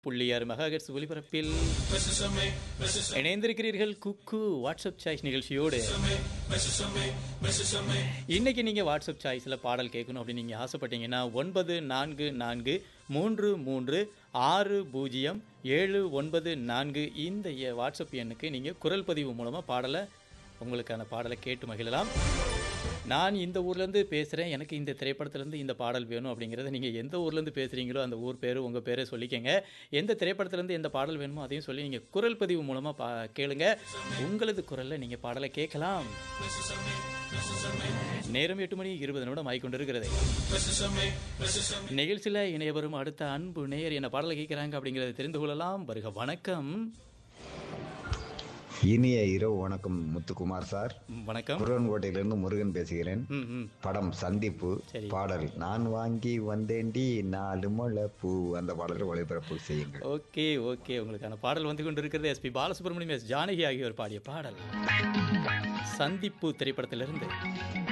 புள்ளியார் megahertz ஒலிபரப்பில் இணைந்திருக்கிறீர்கள் குக்கு WhatsApp choice நிகழ்ச்சியோடு. இன்னைக்கு நீங்கள் வாட்ஸ்அப் சாய்ஸில் பாடல் கேட்கணும் அப்படின்னு நீங்கள் ஆசைப்பட்டீங்கன்னா 9443360794 இந்த வாட்ஸ்அப் எண்ணுக்கு நீங்கள் குரல் பதிவு மூலமாக உங்களுக்கான பாடலை கேட்டு மகிழலாம். நான் இந்த ஊர்லேருந்து பேசுகிறேன், எனக்கு இந்த திரைப்படத்துலேருந்து இந்த பாடல் வேணும் அப்படிங்கிறத நீங்கள் எந்த ஊர்லேருந்து பேசுகிறீங்களோ அந்த ஊர் பேர் உங்கள் பேரை சொல்லிக்கங்க. எந்த திரைப்படத்துலேருந்து எந்த பாடல் வேணுமோ அதையும் சொல்லி நீங்கள் குரல் பதிவு மூலமாக கேளுங்க. உங்களது குரலில் நீங்கள் பாடலை கேட்கலாம். நேரம் 8:20 ஆகிக்கொண்டிருக்கிறது. நிகழ்ச்சியில் இணைய வரும் அடுத்த அன்பு நேயர் என்ன பாடலை கேட்குறாங்க அப்படிங்கிறத தெரிந்து கொள்ளலாம். வருக. வணக்கம். இனிய இரவு வணக்கம் முத்துக்குமார் சார். வணக்கம். குரவன்கோட்டையிலிருந்து முருகன் பேசுகிறேன். படம் சந்திப்பு. பாடல் நான் வாங்கி வந்தேண்டி 4 முழ பூ, அந்த பாடலை ஒளிபரப்பு செய்யுங்கள். ஓகே ஓகே, உங்களுக்கான பாடல் வந்து கொண்டு இருக்கிறது. எஸ்பி பாலசுப்ரமணியம், எஸ் ஜானகி ஆகியோர் பாடிய பாடல் சந்திப்பு திரைப்படத்திலிருந்து.